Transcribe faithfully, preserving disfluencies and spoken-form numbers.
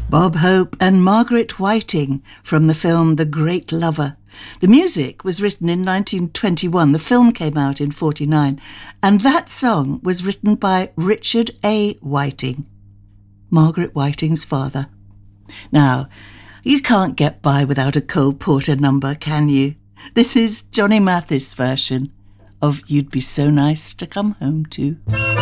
Bob Hope and Margaret Whiting from the film The Great Lover. The music was written in nineteen twenty-one. The film came out in forty-nine. And that song was written by Richard A. Whiting, Margaret Whiting's father. Now, you can't get by without a Cole Porter number, can you? This is Johnny Mathis' version of You'd Be So Nice to Come Home To.